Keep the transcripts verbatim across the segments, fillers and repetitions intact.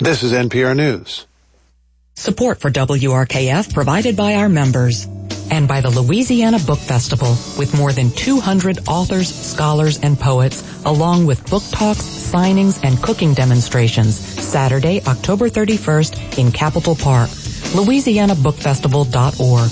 This is N P R News. Support for W R K F provided by our members and by the Louisiana Book Festival, with more than two hundred authors, scholars, and poets, along with book talks, signings, and cooking demonstrations, Saturday, October thirty-first in Capitol Park. Louisiana Book Festival dot org.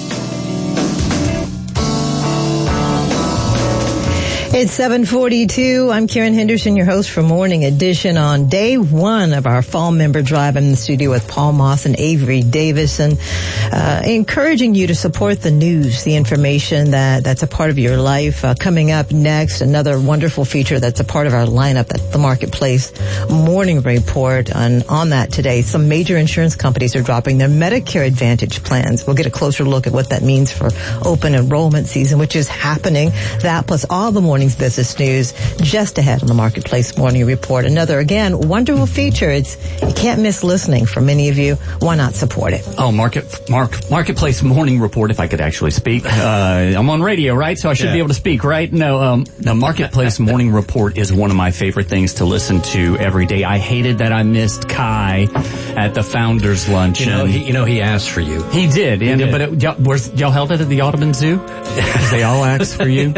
It's seven forty-two. I'm Karen Henderson, your host for Morning Edition on day one of our Fall Member Drive. I'm in the studio with Paul Moss and Avery Davison, uh, encouraging you to support the news, the information that, that's a part of your life. Uh, coming up next, another wonderful feature that's a part of our lineup, that's the Marketplace Morning Report. And on that today, some major insurance companies are dropping their Medicare Advantage plans. We'll get a closer look at what that means for open enrollment season, which is happening. That plus all the morning business news just ahead on the Marketplace Morning Report. Another, again, wonderful feature. It's, you can't miss listening for many of you. Why not support it? Oh, Market, Mark, Marketplace Morning Report, if I could actually speak. Uh, I'm on radio, right? So I should yeah. be able to speak, right? No, um, the Marketplace Morning Report is one of my favorite things to listen to every day. I hated that I missed Kai at the Founders Lunch. You know, he, you know, he asked for you. He did. He and, did. But it, y'all, was, y'all held it at the Audubon Zoo? Because they all asked for you.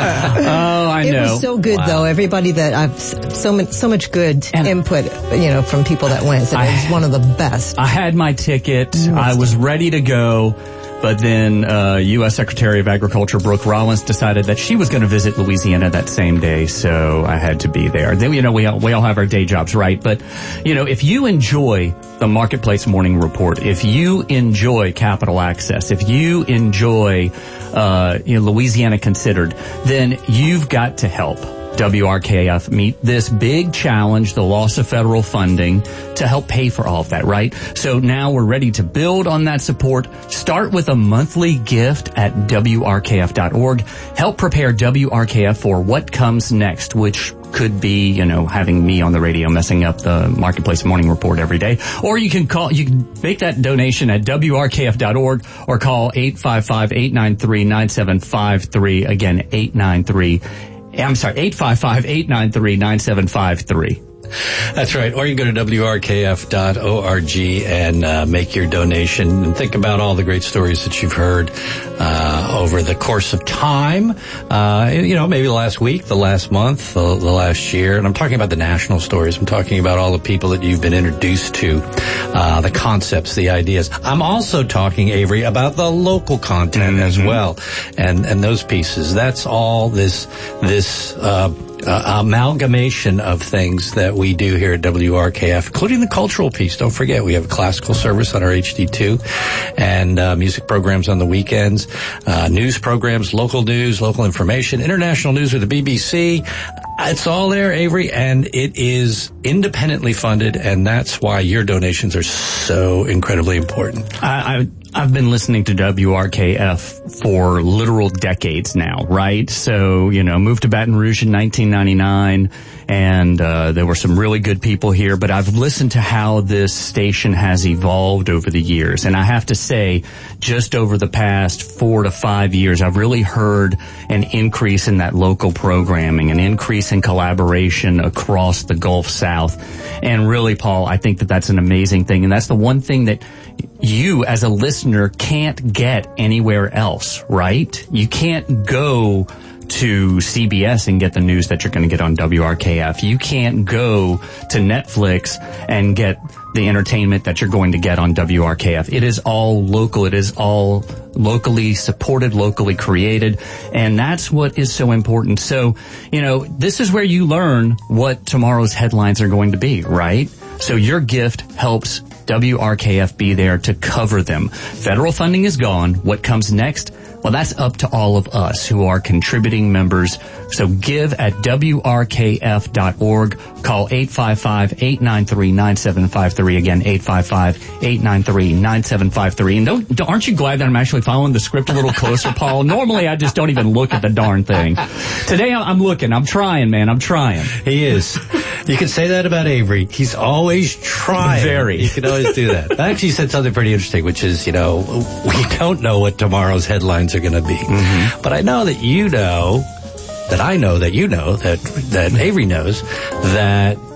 Oh, I know. It was so good, wow. though. Everybody that I've so much, so much good and input, you know, from people that went. So it was one of the best. I had my ticket. Mm-hmm. I was ready to go. But then uh U S Secretary of Agriculture Brooke Rollins decided that she was going to visit Louisiana that same day, so I had to be there. Then, you know, we all, we all have our day jobs, right? But, you know, if you enjoy the Marketplace Morning Report, if you enjoy Capital Access, if you enjoy uh you know, Louisiana Considered, then you've got to help W R K F meet this big challenge, the loss of federal funding, to help pay for all of that, right? So now we're ready to build on that support. Start with a monthly gift at W R K F dot org. Help prepare W R K F for what comes next, which could be, you know, having me on the radio messing up the Marketplace Morning Report every day. Or you can call, you can make that donation at W R K F dot org or call eight five five, eight nine three, nine seven five three. Again, eight nine three I'm sorry, eight five five, eight nine three, nine seven five three. That's right. Or you can go to W R K F dot org and uh, make your donation and think about all the great stories that you've heard uh, over the course of time. Uh, you know, maybe the last week, the last month, the, the last year. And I'm talking about the national stories. I'm talking about all the people that you've been introduced to, uh, the concepts, the ideas. I'm also talking, Avery, about the local content mm-hmm. as well. And, and those pieces. That's all this, this, uh, Uh, amalgamation of things that we do here at W R K F, including the cultural piece. Don't forget, we have a classical service on our H D two and uh, music programs on the weekends, uh, news programs, local news, local information, international news with the B B C. It's all there, Avery, and it is independently funded, and that's why your donations are so incredibly important. I, I I've been listening to W R K F for literal decades now, right? So, you know, moved to Baton Rouge in nineteen ninety-nine, and uh there were some really good people here, but I've listened to how this station has evolved over the years. And I have to say, just over the past four to five years, I've really heard an increase in that local programming, an increase in collaboration across the Gulf South. And really, Paul, I think that that's an amazing thing. And that's the one thing that you as a listener can't get anywhere else, right? You can't go to C B S and get the news that you're going to get on W R K F. You can't go to Netflix and get the entertainment that you're going to get on W R K F. It is all local. It is all locally supported, locally created, and that's what is so important. So, you know, this is where you learn what tomorrow's headlines are going to be, right? So your gift helps W R K F be there to cover them. Federal funding is gone. What comes next? Well, that's up to all of us who are contributing members. So give at W R K F dot org. Call eight five five, eight nine three, nine seven five three. Again, eight five five, eight nine three, nine seven five three. And don't, don't, aren't you glad that I'm actually following the script a little closer, Paul? Normally, I just don't even look at the darn thing. Today, I'm looking. I'm trying, man. I'm trying. He is. You can say that about Avery. He's always trying. Very. You can always do that. I actually said something pretty interesting, which is, you know, we don't know what tomorrow's headlines are going to be. Mm-hmm. But I know that you know, that I know that you know, that, that Avery knows, that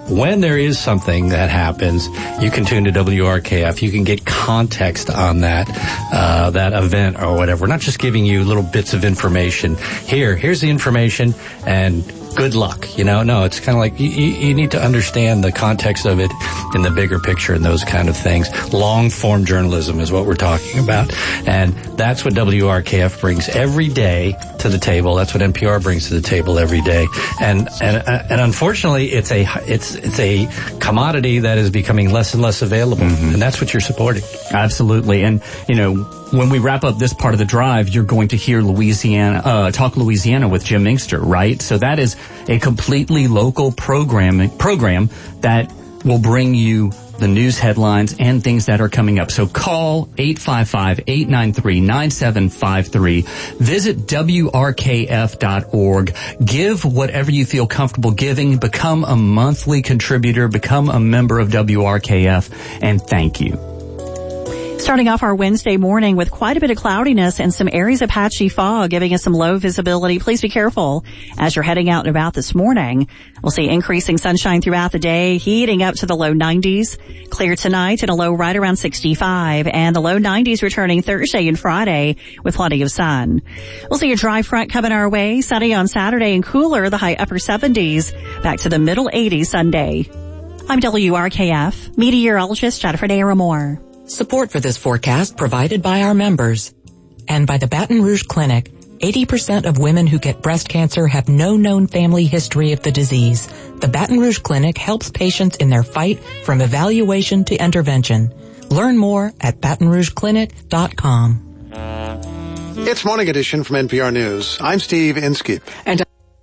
when there is something that happens, you can tune to W R K F. You can get context on that, uh, that event or whatever. We're not just giving you little bits of information. Here, here's the information and good luck. You know, no, it's kind of like you, you need to understand the context of it in the bigger picture and those kind of things. Long form journalism is what we're talking about. And that's what W R K F brings every day to the table. That's what N P R brings to the table every day. And, and, and unfortunately, it's a, it's, it's a commodity that is becoming less and less available. Mm-hmm. And that's what you're supporting. Absolutely. And, you know, when we wrap up this part of the drive, you're going to hear Louisiana, uh, Talk Louisiana with Jim Inkster, right? So that is a completely local program, program that will bring you the news headlines and things that are coming up. So call eight five five, eight nine three, nine seven five three. Visit W R K F dot org. Give whatever you feel comfortable giving. Become a monthly contributor. Become a member of W R K F. And thank you. Starting off our Wednesday morning with quite a bit of cloudiness and some areas of patchy fog, giving us some low visibility. Please be careful as you're heading out and about this morning. We'll see increasing sunshine throughout the day, heating up to the low nineties. Clear tonight and a low right around sixty-five, and the low nineties returning Thursday and Friday with plenty of sun. We'll see a dry front coming our way, sunny on Saturday and cooler, the high upper seventies, back to the middle eighties Sunday. I'm W R K F meteorologist Jennifer Naramore. Support for this forecast provided by our members and by the Baton Rouge Clinic. eighty percent of women who get breast cancer have no known family history of the disease. The Baton Rouge Clinic helps patients in their fight from evaluation to intervention. Learn more at baton rouge clinic dot com. It's Morning Edition from N P R News. I'm Steve Inskeep. And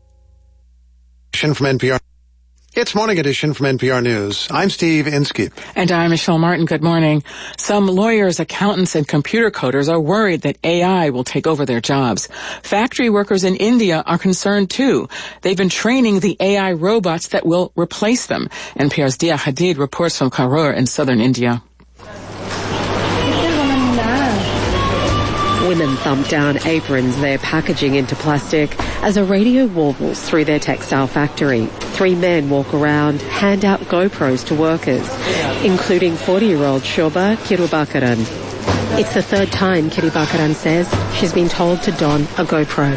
from N P R. It's Morning Edition from N P R News. I'm Steve Inskeep. And I'm Michelle Martin. Good morning. Some lawyers, accountants, and computer coders are worried that A I will take over their jobs. Factory workers in India are concerned too. They've been training the A I robots that will replace them. N P R's Dia Hadid reports from Karur in southern India. Women thump down aprons they're packaging into plastic as a radio warbles through their textile factory. Three men walk around, hand out GoPros to workers, including forty-year-old Shoba Kirubakaran. It's the third time Kirubakaran says she's been told to don a GoPro.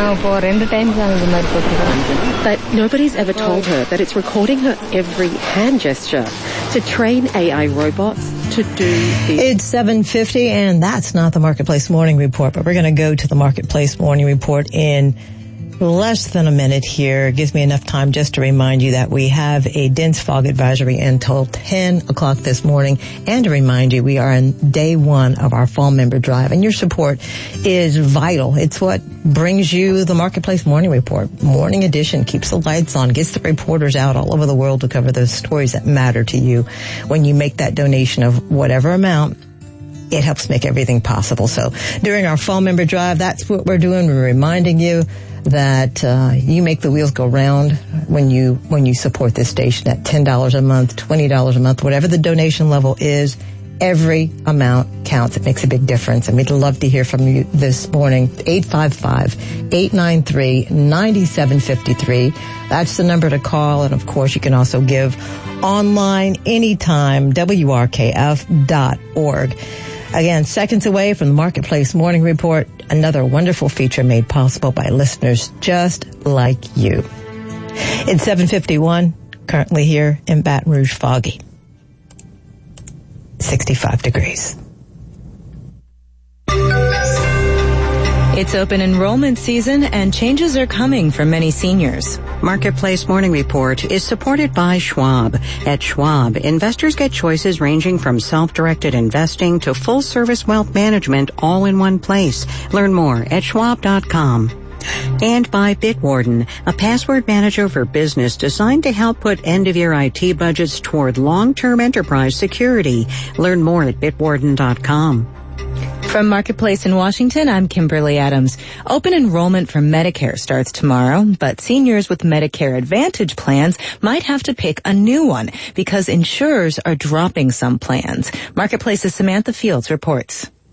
But nobody's ever told her that it's recording her every hand gesture to train A I robots to do the... It's seven fifty, and that's not the Marketplace Morning Report, but we're going to go to the Marketplace Morning Report in less than a minute here. It gives me enough time just to remind you that we have a dense fog advisory until ten o'clock this morning, and to remind you we are in day one of our fall member drive, and your support is vital. It's what brings you the Marketplace Morning Report. Morning edition keeps the lights on, gets the reporters out all over the world to cover those stories that matter to you. When you make that donation of whatever amount, it helps make everything possible. So during our fall member drive, that's what we're doing. We're reminding you that uh, you make the wheels go round when you when you support this station at ten dollars a month, twenty dollars a month, whatever the donation level is. Every amount counts. It makes a big difference. And we'd love to hear from you this morning. eight five five, eight nine three, nine seven five three. That's the number to call. And, of course, you can also give online anytime, W R K F dot org. Again, seconds away from the Marketplace Morning Report, another wonderful feature made possible by listeners just like you. It's seven fifty-one, currently here in Baton Rouge, foggy. sixty-five degrees. It's open enrollment season and changes are coming for many seniors. Marketplace Morning Report is supported by Schwab. At Schwab, investors get choices ranging from self-directed investing to full-service wealth management all in one place. Learn more at schwab dot com. And by Bitwarden, a password manager for business designed to help put end-of-year I T budgets toward long-term enterprise security. Learn more at bitwarden dot com. From Marketplace in Washington, I'm Kimberly Adams. Open enrollment for Medicare starts tomorrow, but seniors with Medicare Advantage plans might have to pick a new one because insurers are dropping some plans. Marketplace's Samantha Fields reports.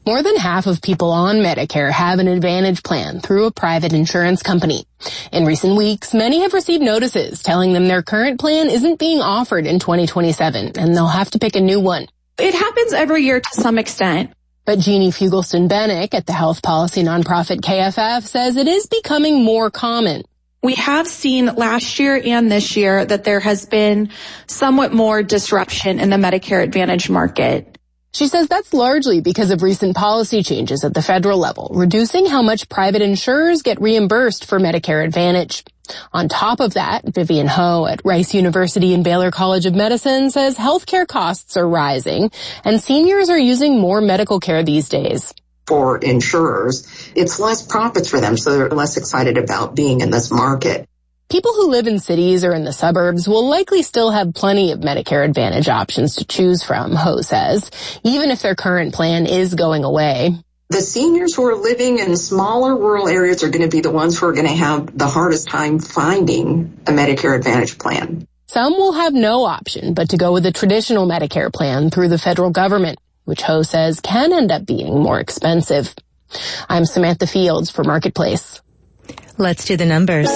More than half of people on Medicare have an Advantage plan through a private insurance company. In recent weeks, many have received notices telling them their current plan isn't being offered in twenty twenty-seven, and they'll have to pick a new one. It happens every year to some extent. But Jeannie Fugelston-Bennick at the health policy nonprofit K F F says it is becoming more common. We have seen last year and this year that there has been somewhat more disruption in the Medicare Advantage market. She says that's largely because of recent policy changes at the federal level, reducing how much private insurers get reimbursed for Medicare Advantage. On top of that, Vivian Ho at Rice University and Baylor College of Medicine says healthcare costs are rising and seniors are using more medical care these days. For insurers, it's less profits for them, so they're less excited about being in this market. People who live in cities or in the suburbs will likely still have plenty of Medicare Advantage options to choose from, Ho says, even if their current plan is going away. The seniors who are living in smaller rural areas are going to be the ones who are going to have the hardest time finding a Medicare Advantage plan. Some will have no option but to go with a traditional Medicare plan through the federal government, which Ho says can end up being more expensive. I'm Samantha Fields for Marketplace. Let's do the numbers.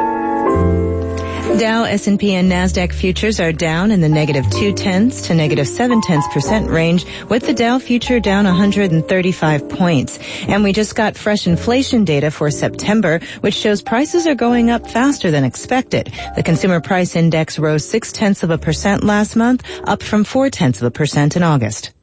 Dow, S and P, and NASDAQ futures are down in the negative two-tenths to negative seven-tenths percent range, with the Dow future down one hundred thirty-five points. And we just got fresh inflation data for September, which shows prices are going up faster than expected. The Consumer Price Index rose six-tenths of a percent last month, up from four-tenths of a percent in August.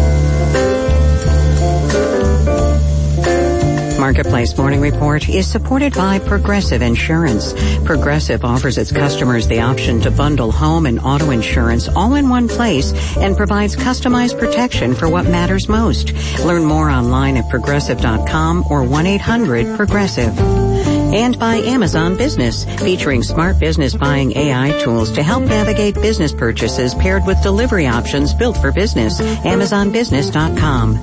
Marketplace Morning Report is supported by Progressive Insurance. Progressive offers its customers the option to bundle home and auto insurance all in one place and provides customized protection for what matters most. Learn more online at progressive dot com or one eight hundred progressive. And by Amazon Business, featuring smart business buying A I tools to help navigate business purchases paired with delivery options built for business. amazon business dot com.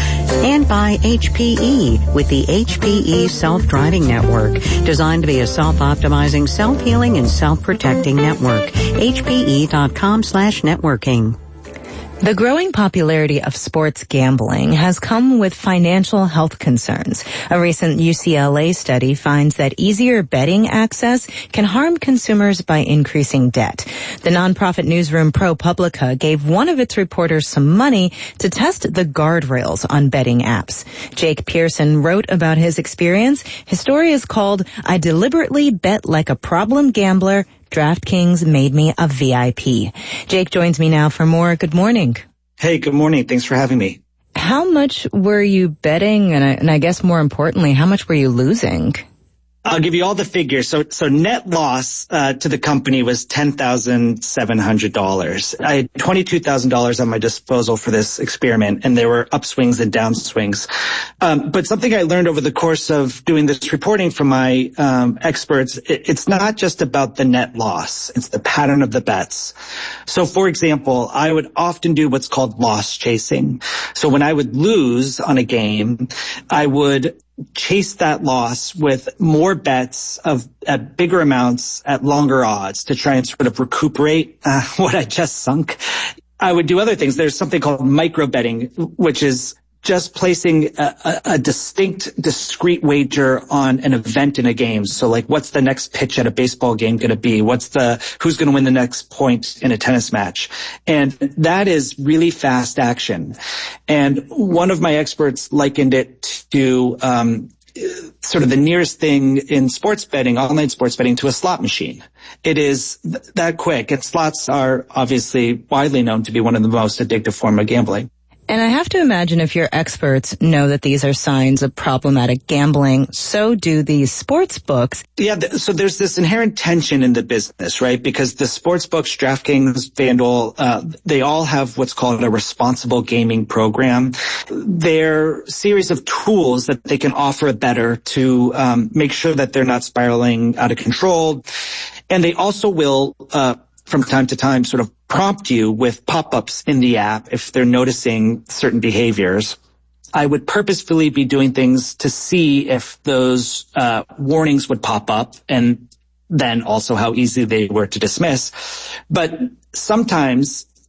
And by H P E with the H P E Self-Driving Network, designed to be a self-optimizing, self-healing, and self-protecting network. H P E dot com slash networking. The growing popularity of sports gambling has come with financial health concerns. A recent U C L A study finds that easier betting access can harm consumers by increasing debt. The nonprofit newsroom ProPublica gave one of its reporters some money to test the guardrails on betting apps. Jake Pearson wrote about his experience. His story is called "I Deliberately Bet Like a Problem Gambler. DraftKings Made Me a V I P." Jake joins me now for more. Good morning. Hey, good morning. Thanks for having me. How much were you betting? And I, and I guess more importantly, how much were you losing? I'll give you all the figures. So, so net loss uh, to the company was ten thousand seven hundred dollars. I had twenty-two thousand dollars on my disposal for this experiment, and there were upswings and downswings. Um, but something I learned over the course of doing this reporting from my um, experts, it, it's not just about the net loss. It's the pattern of the bets. So, for example, I would often do what's called loss chasing. So when I would lose on a game, I would chase that loss with more bets of at bigger amounts at longer odds to try and sort of recuperate uh, what I just sunk. I would do other things. There's something called micro betting, which is just placing a, a, a distinct, discrete wager on an event in a game. So like, what's the next pitch at a baseball game going to be? What's the, who's going to win the next point in a tennis match? And that is really fast action. And one of my experts likened it to, um, sort of the nearest thing in sports betting, online sports betting, to a slot machine. It is th- that quick. And slots are obviously widely known to be one of the most addictive form of gambling. And I have to imagine if your experts know that these are signs of problematic gambling, so do these sports books. Yeah, th- so there's this inherent tension in the business, right? Because the sports books, DraftKings, FanDuel, uh, they all have what's called a responsible gaming program. They're a series of tools that they can offer a bettor to um, make sure that they're not spiraling out of control. And they also will, uh, from time to time, sort of prompt you with pop-ups in the app if they're noticing certain behaviors. I would purposefully be doing things to see if those uh warnings would pop up, and then also how easy they were to dismiss. But sometimes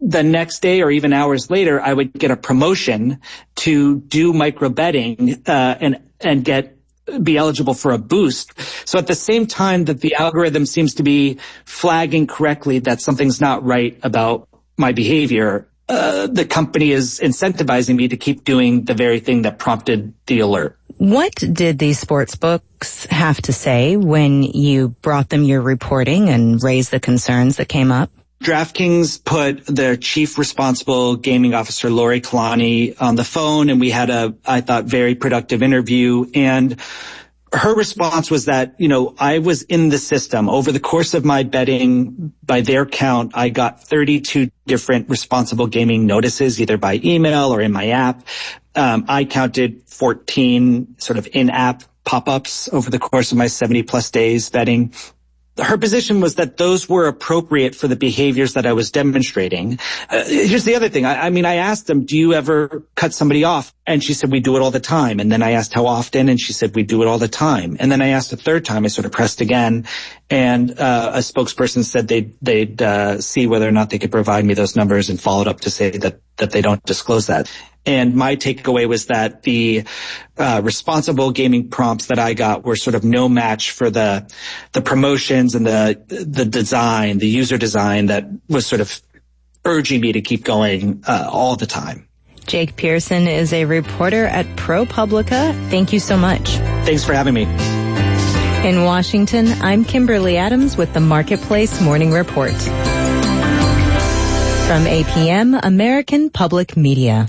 the next day or even hours later, I would get a promotion to do micro betting, uh, and, and get, be eligible for a boost. So at the same time that the algorithm seems to be flagging correctly that something's not right about my behavior, uh, the company is incentivizing me to keep doing the very thing that prompted the alert. What did these sports books have to say when you brought them your reporting and raised the concerns that came up? DraftKings put their chief responsible gaming officer, Lori Kalani, on the phone, and we had a, I thought, very productive interview. And her response was that, you know, I was in the system. Over the course of my betting, by their count, I got thirty-two different responsible gaming notices, either by email or in my app. Um, I counted fourteen sort of in-app pop-ups over the course of my seventy plus days betting. Her position was that those were appropriate for the behaviors that I was demonstrating. Uh, here's the other thing. I, I mean, I asked them, do you ever cut somebody off? And she said, we do it all the time. And then I asked how often, and she said, we do it all the time. And then I asked a third time, I sort of pressed again, and uh, a spokesperson said they'd, they'd uh, see whether or not they could provide me those numbers, and followed up to say that, that they don't disclose that. And my takeaway was that the uh, responsible gaming prompts that I got were sort of no match for the the promotions and the the design, the user design that was sort of urging me to keep going uh, all the time. Jake Pearson is a reporter at ProPublica. Thank you so much. Thanks for having me. In Washington, I'm Kimberly Adams with the Marketplace Morning Report. From A P M, American Public Media.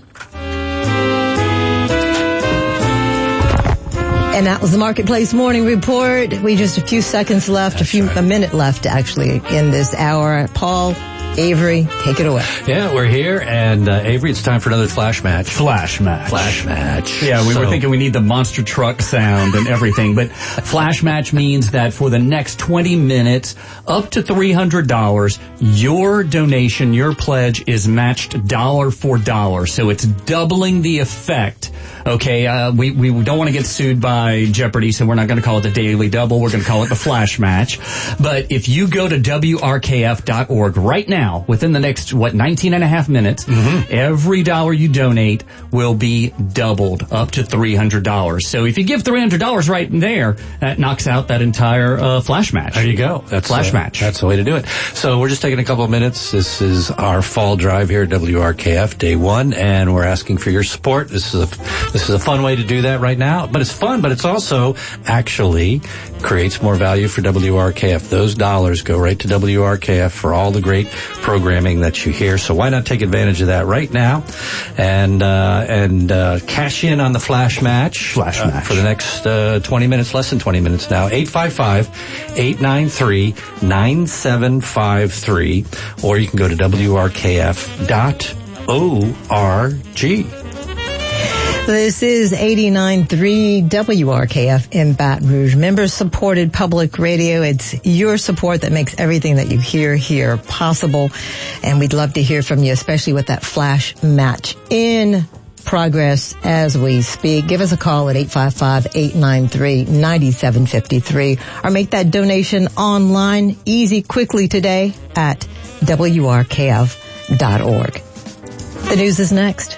And that was the Marketplace Morning Report. We just a few seconds left, That's a few right. a minute left actually in this hour. Paul, Avery, take it away. Yeah, we're here, and uh, Avery, it's time for another flash match. Flash match. Flash match. Yeah, we so. were thinking we need the monster truck sound and everything, but flash match means that for the next twenty minutes, up to three hundred dollars, your donation, your pledge is matched dollar for dollar. So it's doubling the effect. Okay, uh, we, we don't want to get sued by Jeopardy, so we're not going to call it the Daily Double. We're going to call it the Flash Match. But if you go to W R K F dot org right now, within the next, what, nineteen and a half minutes, mm-hmm. every dollar you donate will be doubled up to three hundred dollars. So if you give three hundred dollars right in there, that knocks out that entire uh, Flash Match. There you go. That's Flash uh, Match. That's the way to do it. So we're just taking a couple of minutes. This is our fall drive here at W R K F, day one, and we're asking for your support. This is a This is a fun way to do that right now, but it's fun, but it's also actually creates more value for W R K F. Those dollars go right to W R K F for all the great programming that you hear. So why not take advantage of that right now and uh, and uh, cash in on the Flash Match, Flash uh, Match for the next uh, twenty minutes, less than twenty minutes now. eight five five, eight nine three, nine seven five three, or you can go to W R K F dot org. This is eighty-nine point three W R K F in Baton Rouge, member-supported public radio. It's your support that makes everything that you hear here possible, and we'd love to hear from you, especially with that Flash Match in progress as we speak. Give us a call at eight five five, eight nine three, nine seven five three, or make that donation online, easy, quickly today at W R K F dot org. The news is next.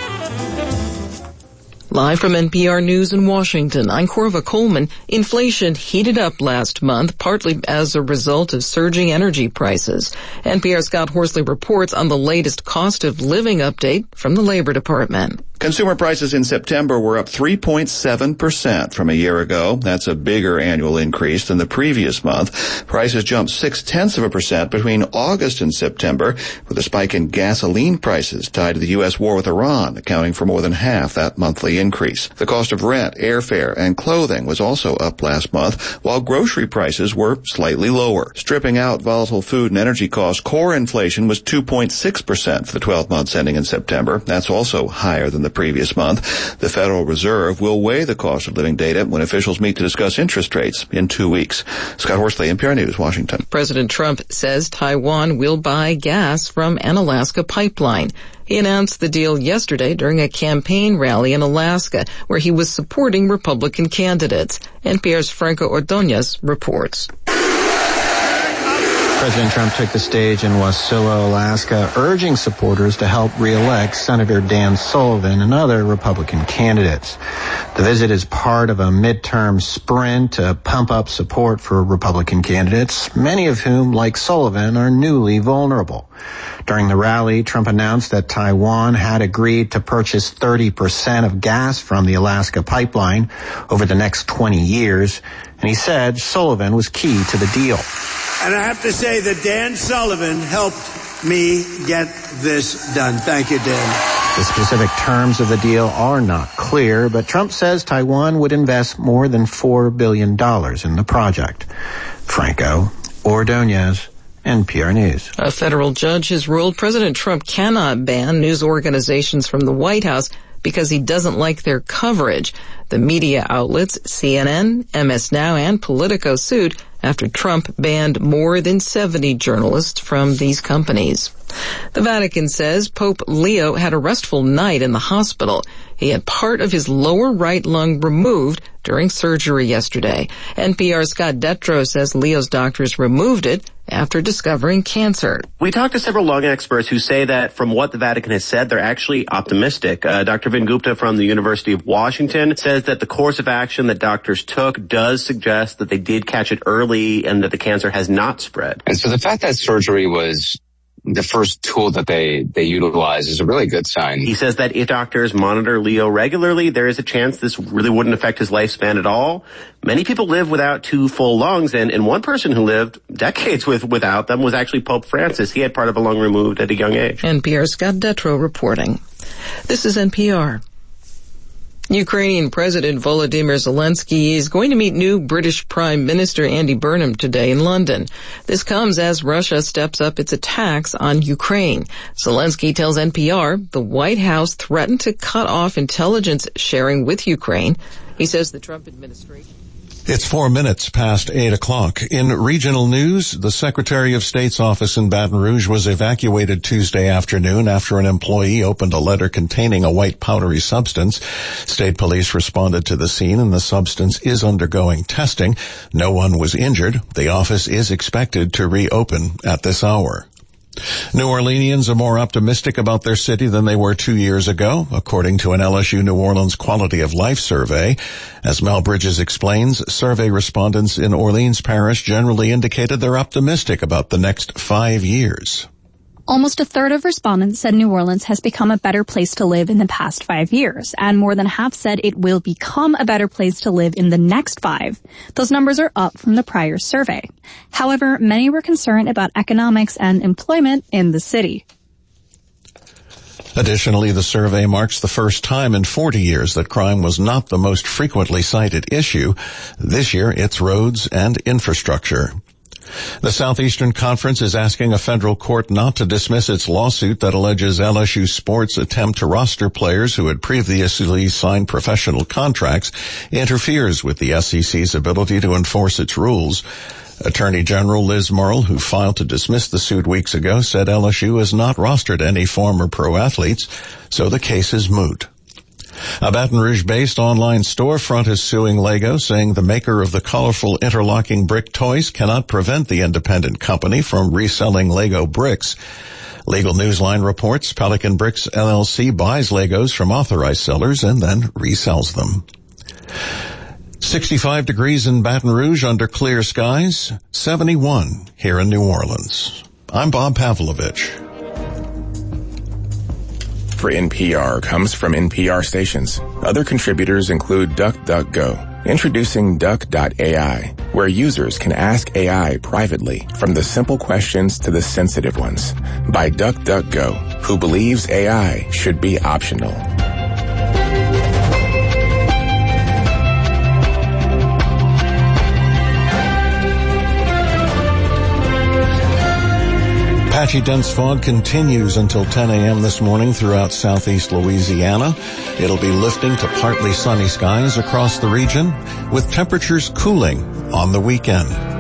Live from N P R News in Washington, I'm Corva Coleman. Inflation heated up last month, partly as a result of surging energy prices. N P R's Scott Horsley reports on the latest cost of living update from the Labor Department. Consumer prices in September were up three point seven percent from a year ago. That's a bigger annual increase than the previous month. Prices jumped six-tenths of a percent between August and September, with a spike in gasoline prices tied to the U S war with Iran, accounting for more than half that monthly increase. The cost of rent, airfare, and clothing was also up last month, while grocery prices were slightly lower. Stripping out volatile food and energy costs, core inflation was two point six percent for the twelve months ending in September. That's also higher than the previous month. The Federal Reserve will weigh the cost of living data when officials meet to discuss interest rates in two weeks. Scott Horsley, N P R News, Washington. President Trump says Taiwan will buy gas from an Alaska pipeline. He announced the deal yesterday during a campaign rally in Alaska where he was supporting Republican candidates. N P R's Franco Ordonez reports. President Trump took the stage in Wasilla, Alaska, urging supporters to help re-elect Senator Dan Sullivan and other Republican candidates. The visit is part of a midterm sprint to pump up support for Republican candidates, many of whom, like Sullivan, are newly vulnerable. During the rally, Trump announced that Taiwan had agreed to purchase thirty percent of gas from the Alaska pipeline over the next twenty years, and he said Sullivan was key to the deal. And I have to say that Dan Sullivan helped me get this done. Thank you, Dan. The specific terms of the deal are not clear, but Trump says Taiwan would invest more than four billion dollars in the project. Franco Ordonez, N P R News. A federal judge has ruled President Trump cannot ban news organizations from the White House because he doesn't like their coverage. The media outlets C N N, M S Now, and Politico sued after Trump banned more than seventy journalists from these companies. The Vatican says Pope Leo had a restful night in the hospital. He had part of his lower right lung removed during surgery yesterday. N P R's Scott Detrow says Leo's doctors removed it after discovering cancer. We talked to several lung experts who say that from what the Vatican has said, they're actually optimistic. Uh, Doctor Vin Gupta from the University of Washington says that the course of action that doctors took does suggest that they did catch it early and that the cancer has not spread. And so the fact that surgery was the first tool that they, they utilize is a really good sign. He says that if doctors monitor Leo regularly, there is a chance this really wouldn't affect his lifespan at all. Many people live without two full lungs, and, and one person who lived decades with without them was actually Pope Francis. He had part of a lung removed at a young age. N P R's Scott Detrow reporting. This is N P R. Ukrainian President Volodymyr Zelensky is going to meet new British Prime Minister Andy Burnham today in London. This comes as Russia steps up its attacks on Ukraine. Zelensky tells N P R the White House threatened to cut off intelligence sharing with Ukraine. He says the Trump administration... It's four minutes past eight o'clock. In regional news, the Secretary of State's office in Baton Rouge was evacuated Tuesday afternoon after an employee opened a letter containing a white powdery substance. State police responded to the scene and the substance is undergoing testing. No one was injured. The office is expected to reopen at this hour. New Orleanians are more optimistic about their city than they were two years ago, according to an L S U New Orleans Quality of Life survey. As Mel Bridges explains, survey respondents in Orleans Parish generally indicated they're optimistic about the next five years. Almost a third of respondents said New Orleans has become a better place to live in the past five years, and more than half said it will become a better place to live in the next five. Those numbers are up from the prior survey. However, many were concerned about economics and employment in the city. Additionally, the survey marks the first time in forty years that crime was not the most frequently cited issue. This year, it's roads and infrastructure. The Southeastern Conference is asking a federal court not to dismiss its lawsuit that alleges L S U Sports' attempt to roster players who had previously signed professional contracts interferes with the S E C's ability to enforce its rules. Attorney General Liz Murrill, who filed to dismiss the suit weeks ago, said L S U has not rostered any former pro athletes, so the case is moot. A Baton Rouge-based online storefront is suing Lego, saying the maker of the colorful interlocking brick toys cannot prevent the independent company from reselling Lego bricks. Legal Newsline reports Pelican Bricks L L C buys Legos from authorized sellers and then resells them. sixty-five degrees in Baton Rouge under clear skies, seventy-one here in New Orleans. I'm Bob Pavlovich. For N P R comes from N P R stations. Other contributors include DuckDuckGo. Introducing Duck dot A I, where users can ask A I privately, from the simple questions to the sensitive ones. By DuckDuckGo, who believes A I should be optional. Patchy dense fog continues until ten a.m. this morning throughout southeast Louisiana. It'll be lifting to partly sunny skies across the region, with temperatures cooling on the weekend.